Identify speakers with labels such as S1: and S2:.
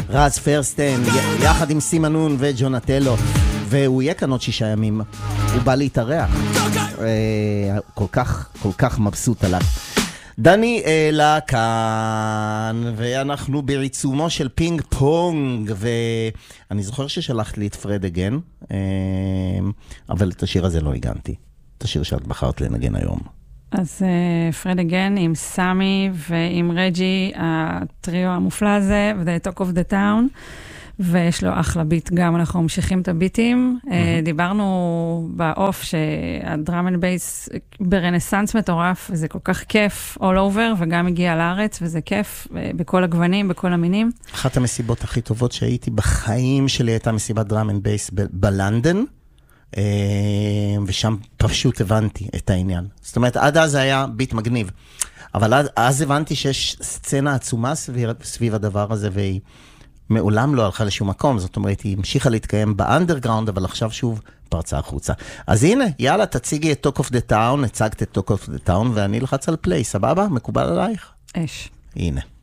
S1: רז פרסטן, יחד עם סימנון וג'ונטלו, והוא יהיה כאן עוד 6 ימים. הוא בא להתארח. כל כך מבסוט עליו. דני אלה כאן, ואנחנו בעיצומו של פינג פונג, ואני זוכר ששלחת לי את פרד אגן, אבל את השיר הזה לא הגנתי. את השיר שאת בחרת לנגן היום.
S2: אז פרד אגן עם סמי ועם רג'י, הטריו המופלא הזה, ו-The Talk of the Town, ויש לו אחלה ביט גם, אנחנו ממשיכים את הביטים. דיברנו באוף שהדראם אנד בייס ברנסנס מטורף, וזה כל כך כיף all over, וגם הגיע לארץ, וזה כיף בכל הגוונים, בכל המינים.
S1: אחת המסיבות הכי טובות שהייתי בחיים שלי הייתה מסיבת דראם אנד בייס בלנדון, ושם פשוט הבנתי את העניין. זאת אומרת, עד אז היה ביט מגניב, אבל אז הבנתי שיש סצנה עצומה סביב הדבר הזה, והיא מעולם לא הלכה לשום מקום, זאת אומרת, היא המשיכה להתקיים באנדרגראונד, אבל עכשיו שוב פרצה החוצה. אז הנה, יאללה, תציגי את Talk of the Town, הצגת את Talk of the Town, ואני לחץ על פליי, סבבה? מקובל עלייך?
S2: אש.
S1: הנה.